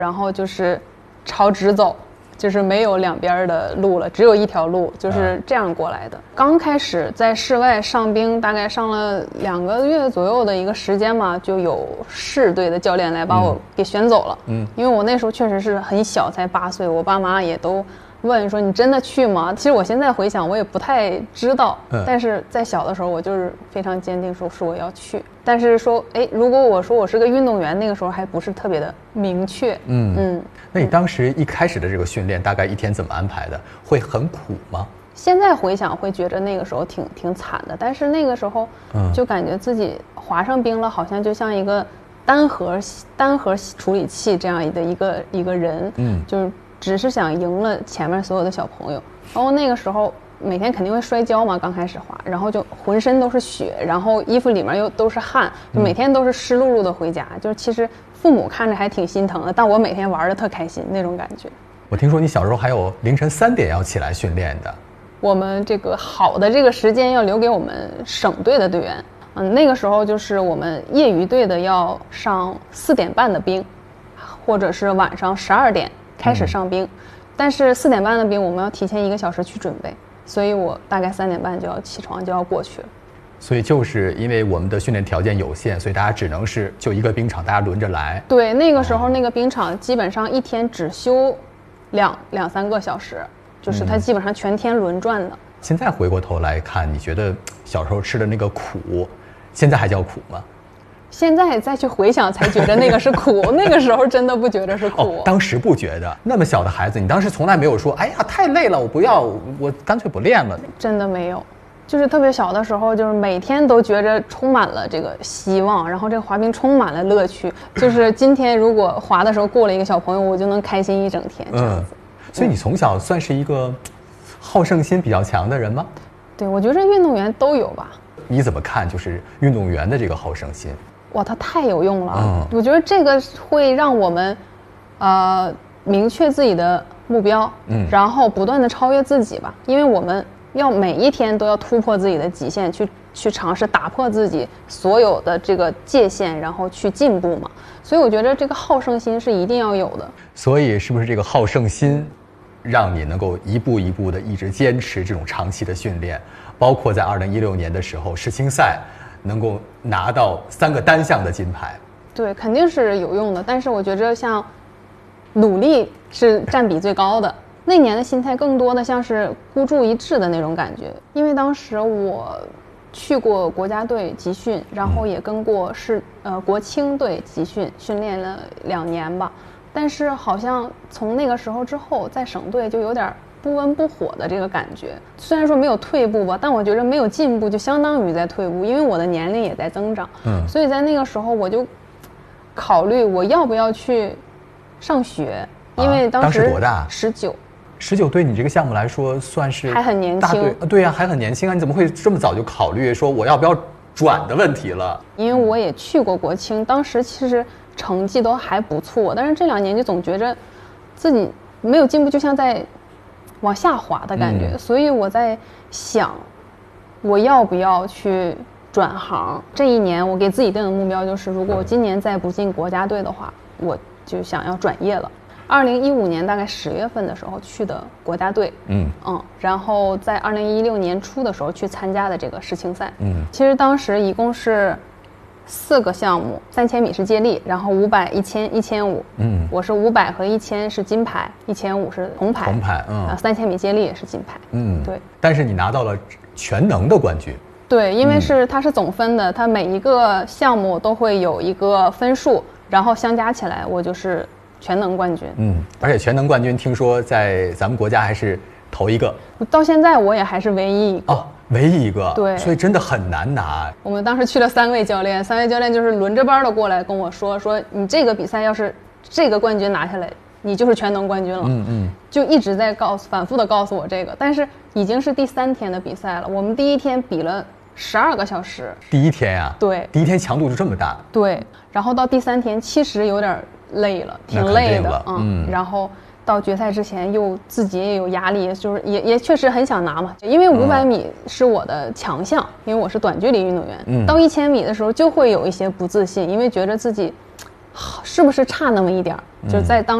然后就是朝直走，就是没有两边的路了，只有一条路，就是这样过来的。刚开始在室外上冰，大概上了2个月左右的一个时间嘛，就有市队的教练来把我给选走了。因为我那时候确实是很小，才8岁，我爸妈也都问说你真的去吗？其实我现在回想，我也不太知道，但是在小的时候我就是非常坚定说是我要去。但是说，如果我说我是个运动员，那个时候还不是特别的明确。 那你当时一开始的这个训练大概一天怎么安排的？会很苦吗？ 现在回想会觉得那个时候挺惨的，但是那个时候就感觉自己滑上冰了，好像就像一个单核处理器这样的一个人，就是只是想赢了前面所有的小朋友。然后那个时候每天肯定会摔跤嘛，刚开始滑，然后就浑身都是血，然后衣服里面又都是汗，就每天都是湿漉漉的回家。就是其实父母看着还挺心疼的，但我每天玩的特开心那种感觉。 我听说你小时候还有凌晨3点要起来训练的。 我们这个好的这个时间要留给我们省队的队员。那个时候就是我们业余队的要上4点半的冰，或者是晚上12点开始上冰。但是4点半的冰我们要提前1个小时去准备，所以我大概3点半就要起床，就要过去了。 所以就是因为我们的训练条件有限，所以大家只能是就一个冰场，大家轮着来。 对，那个时候那个冰场基本上一天只休2、3个小时，就是它基本上全天轮转的。 现在回过头来看，你觉得小时候吃的那个苦，现在还叫苦吗？ 现在再去回想才觉得那个是苦，那个时候真的不觉得是苦。 当时不觉得。那么小的孩子，你当时从来没有说，哎呀太累了，我不要，我干脆不练了。 真的没有，就是特别小的时候，就是每天都觉着充满了这个希望，然后这个滑冰充满了乐趣。就是今天如果滑的时候过了一个小朋友，我就能开心一整天这样子。 所以你从小算是一个好胜心比较强的人吗？ 对，我觉得运动员都有吧。 你怎么看就是运动员的这个好胜心？ 哇，它太有用了。我觉得这个会让我们明确自己的目标，然后不断的超越自己吧。因为我们要每一天都要突破自己的极限，去尝试打破自己所有的这个界限，然后去进步嘛。所以我觉得这个好胜心是一定要有的。 所以是不是这个好胜心让你能够一步一步的一直坚持这种长期的训练，包括在2016年的时候世青赛能够拿到3个单项的金牌？对， 肯定是有用的。但是我觉着像努力是占比最高的。那年的心态更多的像是孤注一掷的那种感觉，因为当时我去过国家队集训，然后也跟过国青队集训，训练了2年吧。但是好像从那个时候之后，在省队就有点不温不火的这个感觉。虽然说没有退步吧，但我觉得没有进步就相当于在退步，因为我的年龄也在增长。所以在那个时候我就考虑我要不要去上学，因为当时多大？19对你这个项目来说算是还很年轻。 对呀，还很年轻啊！你怎么会这么早就考虑说我要不要转的问题了？ 因为我也去过国青，当时其实成绩都还不错，但是这2年就总觉着自己没有进步，就像在往下滑的感觉。所以我在想我要不要去转行。这1年我给自己定的目标就是，如果我今年再不进国家队的话，我就想要转业了。2015年大概10月份的时候去的国家队，然后在2016年初的时候去参加的这个世青赛。其实当时一共是4个项目，3000米是接力，然后500、1000、1500。我是500和1000是金牌，1500是铜牌。3000米接力也是金牌。对。 但是你拿到了全能的冠军。 对，因为它是总分的，它每一个项目都会有一个分数，然后相加起来，我就是全能冠军。 而且全能冠军听说在咱们国家还是头一个。 到现在我也还是唯一一个。 唯一一个。 对， 所以真的很难拿。 我们当时去了3位教练，3位教练就是轮着班的过来跟我说你这个比赛要是这个冠军拿下来，你就是全能冠军了。就一直在反复的告诉我这个。但是已经是第3天的比赛了，我们第1天比了12个小时。 第1天呀？ 对， 第1天强度就这么大。 对，然后到第3天其实有点累了，挺累的。然后到决赛之前又自己也有压力，就是也确实很想拿嘛。因为500米是我的强项，因为我是短距离运动员。到1000米的时候就会有一些不自信，因为觉得自己是不是差那么一点儿？就是在当